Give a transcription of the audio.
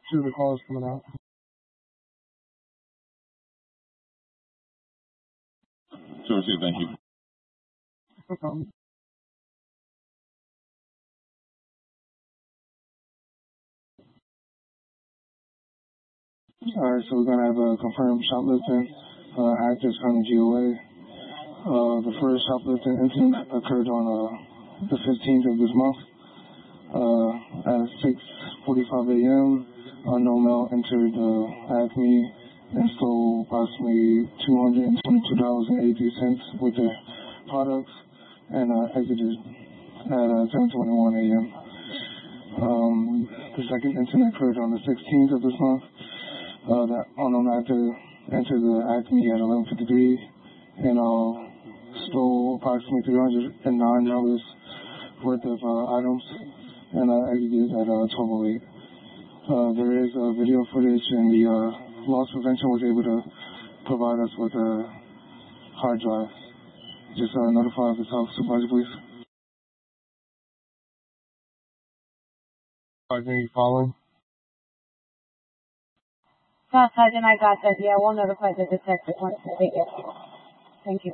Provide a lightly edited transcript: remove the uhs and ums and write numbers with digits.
Two of the calls coming out. Sure, thank you. No problem. Alright, so we're going to have a confirmed shoplifting active on the GOA. The first shoplifting incident occurred on the 15th of this month. At 6:45 a.m., unknown male entered Acme and stole approximately $222.83 worth of products and exited at 10:21 a.m. The second incident occurred on the 16th of this month. That unknown actor entered the Acme at 11:53 and stole approximately $309 worth of items and exited at 12:08. There is video footage, and the loss prevention was able to provide us with a hard drive. Just notify us yourself, Supervisor, please. Sergeant, are you following? Sergeant, I got that. Yeah, we'll notify the detective once they get here. Thank you.